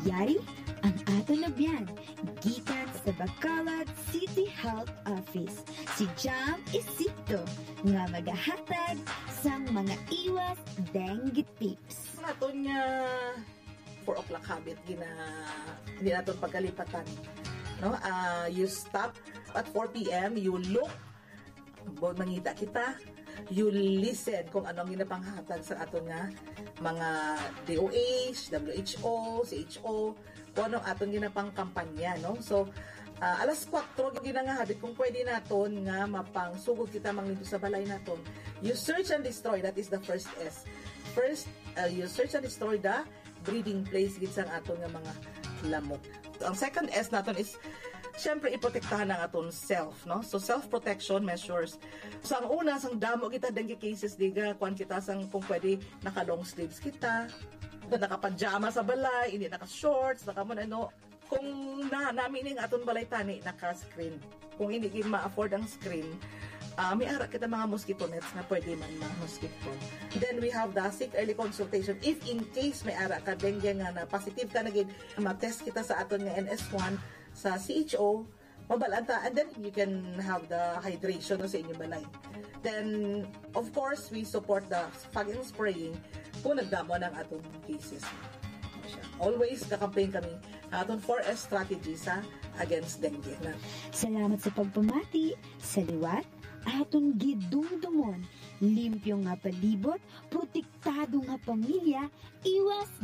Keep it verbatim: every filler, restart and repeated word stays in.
Yari, ang ato na biyan, gikan sa Bacolod City Health Office. Si Jam Isito, nga magahatag sang mga iwas dengue tips. Ato nga four o'clock habit, gina, hindi natin pagkalipatan. No? Uh, you stop at four p.m., you look, mangita kita, you listen kung anong ginapanghatag sa ato nga mga D O H, W H O, C H O, kung anong atong ginapang kampanya, no? So, uh, alas kwatro, ginangahabit kung pwede naton nga mapang sugod kita manglito sa balay naton. You search and destroy, that is the first S. First, uh, you search and destroy the breeding place gid sang aton nga mga lamok. Ang second S naton is siyempre, iprotektahan ang aton self, no? So, self-protection measures. So, ang una, sang damo kita, dengue cases, diga, kuan kita, sang kung pwede, naka-long sleeves kita, naka-pajama sa balay, hindi naka-shorts, naka-man, ano, kung na, namin yung aton balay tani, naka-screen. Kung hindi kita ma-afford ang screen, uh, may ara kita mga mosquito nets na pwede man mga mosquito. Then, we have the sick early consultation. If in case may ara ka, dengue nga na positive ka, naging ma-test kita sa aton nga N S one, sa C H O, mabalanta, and then you can have the hydration sa inyong balay. Then, of course, we support the fogging spraying kung nagdamo ng atong cases. Always kakampaign kami atong four S strategy sa against dengue. Na. Salamat sa pagpamati, sa liwat, aton gidumdumon, limpyo nga palibot, protektado nga pamilya, iwas